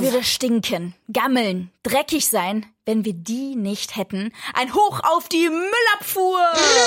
würde stinken, gammeln, dreckig sein, wenn wir die nicht hätten. Ein Hoch auf die Müllabfuhr!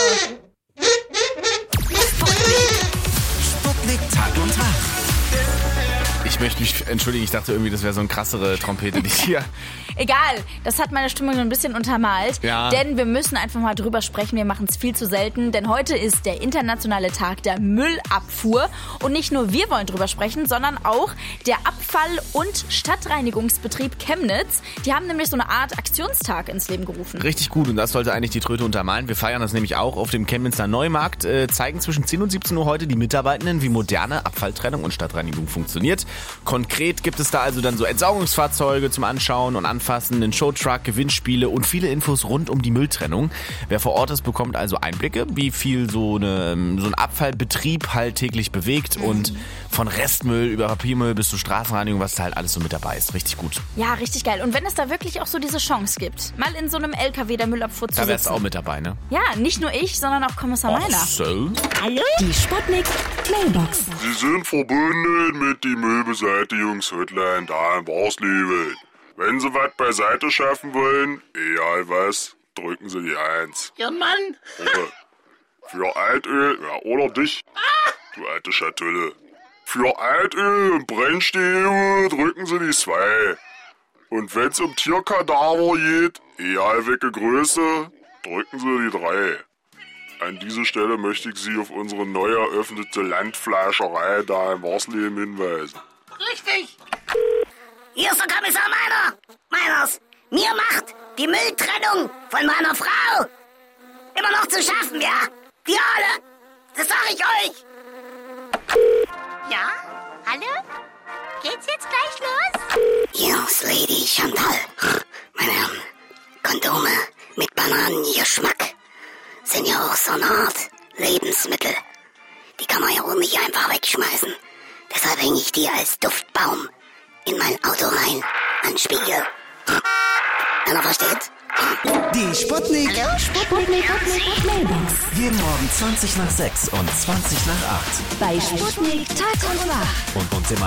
Sputnik Tag und Tag. Ich möchte mich entschuldigen, ich dachte irgendwie, das wäre so eine krassere Trompete, die hier... Egal, das hat meine Stimmung so ein bisschen untermalt, Ja. denn wir müssen einfach mal drüber sprechen, wir machen es viel zu selten, denn heute ist der internationale Tag der Müllabfuhr und nicht nur wir wollen drüber sprechen, sondern auch der Abfall- und Stadtreinigungsbetrieb Chemnitz. Die haben nämlich so eine Art Aktionstag ins Leben gerufen. Richtig gut und das sollte eigentlich die Tröte untermalen. Wir feiern das nämlich auch auf dem Chemnitzer Neumarkt, zeigen zwischen 10 und 17 Uhr heute die Mitarbeitenden, wie moderne Abfalltrennung und Stadtreinigung funktioniert. Konkret gibt es da also dann so Entsorgungsfahrzeuge zum Anschauen und Anfassen, einen Showtruck, Gewinnspiele und viele Infos rund um die Mülltrennung. Wer vor Ort ist, bekommt also Einblicke, wie viel so ein Abfallbetrieb halt täglich bewegt und von Restmüll über Papiermüll bis zur Straßenreinigung, was da halt alles so mit dabei ist. Richtig gut. Ja, richtig geil. Und wenn es da wirklich auch so diese Chance gibt, mal in so einem LKW der Müllabfuhr zu Da wärst du sitzen. auch mit dabei, ne? Ja, nicht nur ich, sondern auch Kommissar Meiner. So. Hallo? Die Sputnik Mailbox. Sie sind verbunden mit die Müllbeseitigungshotline da in Warsleben. Wenn Sie was beiseite schaffen wollen, egal was, drücken Sie die 1. Ja, Mann. Oder für Altöl, ja, oder dich, du alte Schatulle. Für Altöl und Brennstäbe drücken Sie die 2. Und wenn's um Tierkadaver geht, egal welche Größe, drücken Sie die 3. An dieser Stelle möchte ich Sie auf unsere neu eröffnete Landfleischerei da in Warsleben hinweisen. Richtig. Hier ist der Kommissar Meiners. Mir macht die Mülltrennung von meiner Frau immer noch zu schaffen, ja? Wir alle. Das sag ich euch. Ja? Hallo? Geht's jetzt gleich los? Hier ist Lady Chantal. Meine Herren, Kondome mit Bananengeschmack sind ja auch so eine Art Lebensmittel. Die kann man ja wohl nicht einfach wegschmeißen. Deshalb hänge ich die als Duftbaum in mein Auto rein. Ein Spiegel. Einer versteht? Die Sputnik. Sputnik Mailbox. Jeden Morgen 20 nach 6 und 20 nach 8. Bei Sputnik Tag und Nacht. Und immer